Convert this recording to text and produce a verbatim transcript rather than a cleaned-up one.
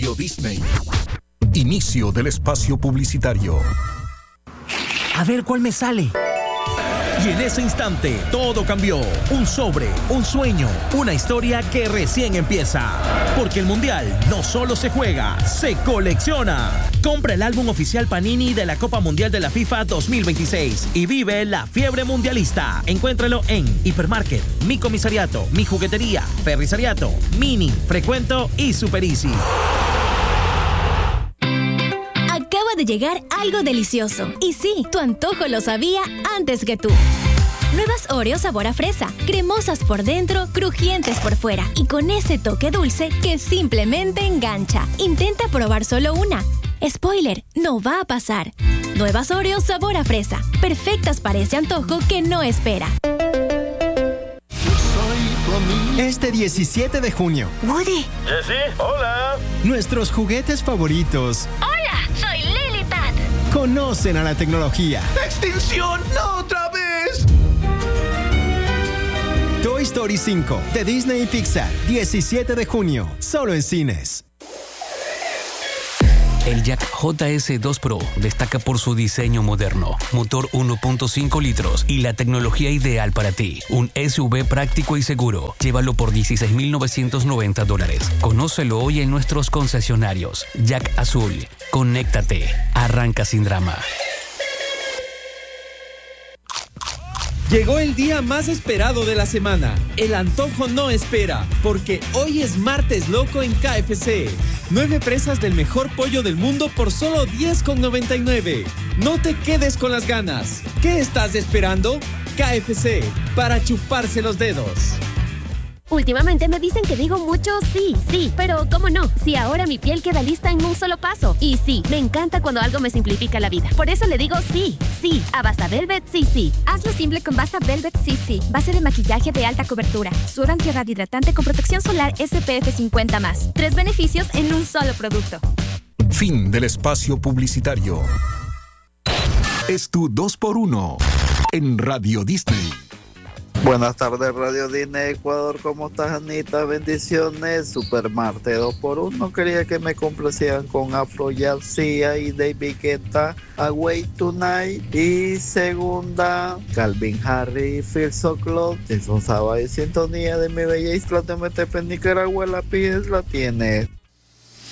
Radio Disney. Inicio del espacio publicitario. A ver cuál me sale. Y en ese instante, todo cambió. Un sobre, un sueño, una historia que recién empieza. Porque el Mundial no solo se juega, se colecciona. Compra el álbum oficial Panini de la Copa Mundial de la FIFA dos mil veintiséis y vive la fiebre mundialista. Encuéntralo en Hipermarket, Mi Comisariato, Mi Juguetería, Ferrisariato, Mini, Frecuento y Super Easy. Acaba de llegar algo delicioso. Y sí, tu antojo lo sabía antes que tú. Nuevas Oreo sabor a fresa, cremosas por dentro, crujientes por fuera y con ese toque dulce que simplemente engancha. Intenta probar solo una. Spoiler, no va a pasar. Nuevas Oreo sabor a fresa, perfectas para ese antojo que no espera. Este diecisiete de junio. Woody. Jessie, hola. Nuestros juguetes favoritos. Hola, soy Lily Pat. Conocen a la tecnología. ¡Extinción! ¡No otra vez! Toy Story cinco de Disney y Pixar. diecisiete de junio. Solo en cines. El Jack J S dos Pro destaca por su diseño moderno, motor uno punto cinco litros y la tecnología ideal para ti. Un S U V práctico y seguro. Llévalo por dieciséis mil novecientos noventa dólares. Conócelo hoy en nuestros concesionarios. Jack Azul. Conéctate. Arranca sin drama. Llegó el día más esperado de la semana. El antojo no espera, porque hoy es martes loco en K F C. Nueve presas del mejor pollo del mundo por solo diez con noventa y nueve. No te quedes con las ganas. ¿Qué estás esperando? K F C, para chuparse los dedos. Últimamente me dicen que digo mucho sí, sí, pero ¿cómo no? Si ahora mi piel queda lista en un solo paso. Y sí, me encanta cuando algo me simplifica la vida. Por eso le digo sí, sí, a Basta Velvet sí, sí. Hazlo simple con Basta Velvet sí, sí. Base de maquillaje de alta cobertura. Suero antihidratante con protección solar S P F cincuenta más. Tres beneficios en un solo producto. Fin del espacio publicitario. Es tu dos por uno en Radio Disney. Buenas tardes, Radio Disney Ecuador. ¿Cómo estás, Anita? Bendiciones. Super Marte dos por uno. Quería que me complacieran con Afro García y David Guetta, Away Tonight. Y segunda, Calvin Harris, Feel So Close. Es un sábado de sintonía de mi bella isla de Metepec, Nicaragua. La pides, la tienes.